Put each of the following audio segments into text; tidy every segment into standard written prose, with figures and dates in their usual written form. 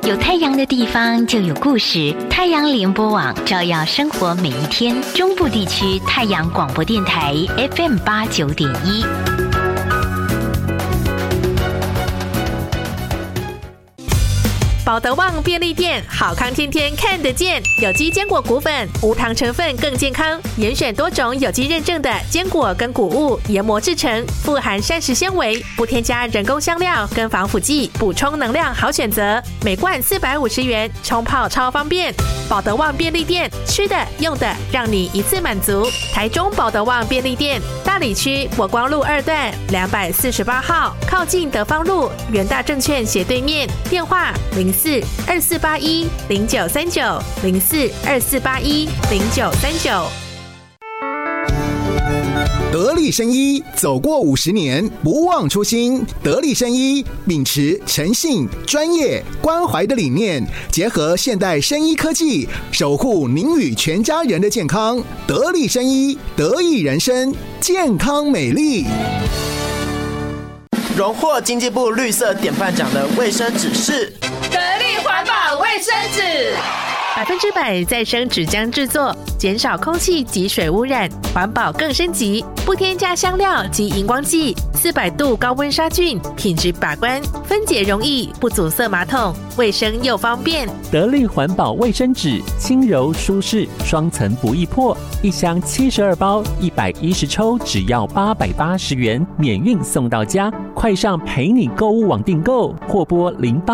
有太阳的地方就有故事，太阳联播网照耀生活每一天。中部地区太阳广播电台 FM89.1。 保德旺便利店，好康天天看得见。有机坚果谷粉，无糖成分更健康，严选多种有机认证的坚果跟谷物研磨制成，富含膳食纤维，不添加人工香料跟防腐剂，补充能量好选择。每罐450元，冲泡超方便。保德旺便利店，吃的用的让你一次满足。台中保德旺便利店，大里区国光路2段248号，靠近德芳路元大证券斜对面。电话04-2481-0939 04-2481-0939。 得力生医走过50年，不忘初心。得力生医秉持诚信、专业、关怀的理念，结合现代生医科技，守护您与全家人的健康。得力生医，得益人生，健康美丽。 荣获经济部绿色典范奖的卫生纸是得力环保卫生纸 ，100%再生纸浆制作，减少空气及水污染，环保更升级，不添加香料及荧光剂，400度高温杀菌，品质把关，分解容易，不阻塞马桶，卫生又方便。 得力环保卫生纸，轻柔舒适，双层不易破，一箱72包，110抽，只要880元，免运送到家。快上陪你购物网订购，或拨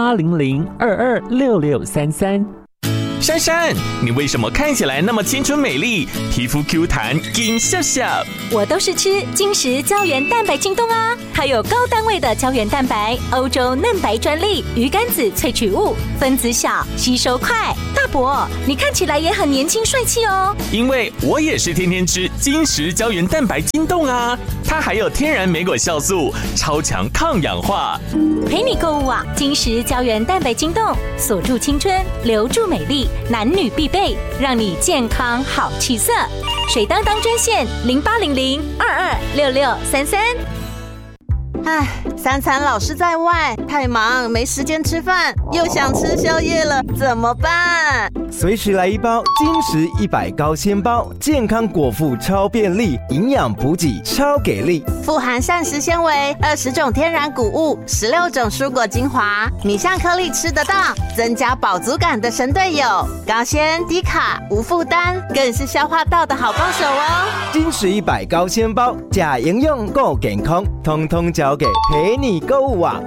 0800226633。 珊珊，你为什么看起来那么青春美丽，皮肤 Q 弹金笑笑？ 我都是吃金石胶原蛋白晶冻啊，它有高单位的胶原蛋白，欧洲嫩白专利，鱼肝子萃取物，分子小，吸收快。大伯，你看起来也很年轻帅气哦。 因为我也是天天吃金石胶原蛋白晶冻啊，它还有天然莓果酵素，超强抗氧化。 陪你购物网，金石胶原蛋白晶冻，锁住青春，留住美丽。男女必备，让你健康好气色。水当当专线0800226633。 唉，三餐老是在外，太忙没时间吃饭，又想吃宵夜了，怎么办？ 随时来一包金石100高纤包，健康果腹超便利，营养补给超给力， 富含膳食纤维，20种天然谷物，16种蔬果精华，米香颗粒吃得到，增加饱足感的神队友，高纤低卡无负担，更是消化道的好帮手哦。 金石100高纤包，假营养够健康，通通交给陪你购物网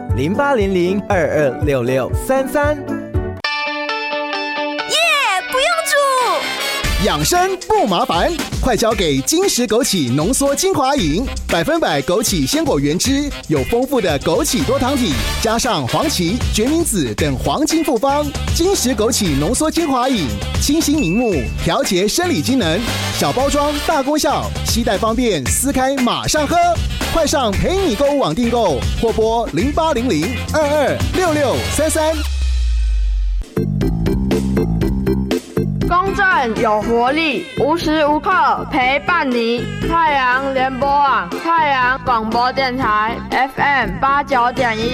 0800226633。 养生不麻烦，快交给金石枸杞浓缩精华饮，100%枸杞鲜果原汁，有丰富的枸杞多糖体，加上黄芪、决明子等黄金复方。金石枸杞浓缩精华饮，清新明目，调节生理机能，小包装大功效，携带方便，撕开马上喝。快上陪你购物网订购，或拨0800226633。 公正有活力，无时无刻陪伴你。太阳联播网，太阳广播电台 FM89.1。